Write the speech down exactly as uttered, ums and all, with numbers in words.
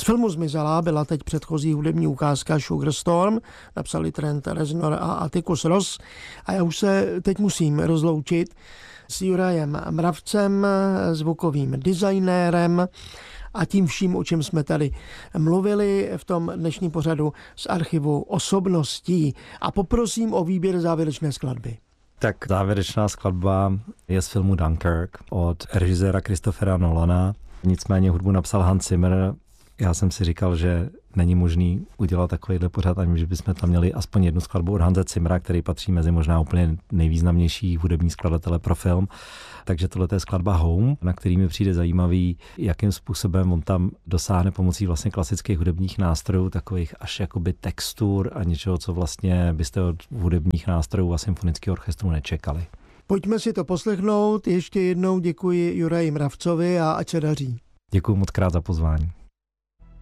filmu Zmizelá byla teď předchozí hudební ukázka Sugar Storm, napsali Trent Reznor a Atticus Ross. A já už se teď musím rozloučit s Jurajem Mravcem, zvukovým designérem a tím vším, o čem jsme tady mluvili v tom dnešním pořadu z archivu osobností. A poprosím o výběr závěrečné skladby. Tak závěrečná skladba je z filmu Dunkirk od režiséra Christophera Nolana. Nicméně hudbu napsal Hans Zimmer. Já jsem si říkal, že není možný udělat takovýhle pořad, aniž bychom tam měli aspoň jednu skladbu od Hanse Zimmera, který patří mezi možná úplně nejvýznamnější hudební skladatele pro film. Takže tohle je skladba Home, na který mi přijde zajímavý, jakým způsobem on tam dosáhne pomocí vlastně klasických hudebních nástrojů, takových až jakoby textur a něčeho, co vlastně byste od hudebních nástrojů a symfonického orchestru nečekali. Pojďme si to poslechnout. Ještě jednou děkuji Juraji Mravcovi a ať se daří. Děkuji moc krát za pozvání.